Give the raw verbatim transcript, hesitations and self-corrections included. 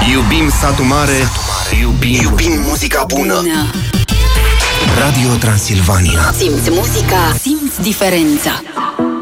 Iubim satul mare, satul mare. Iubim, Iubim muzica bună. bună. Radio Transilvania. Simți muzica, simți diferența.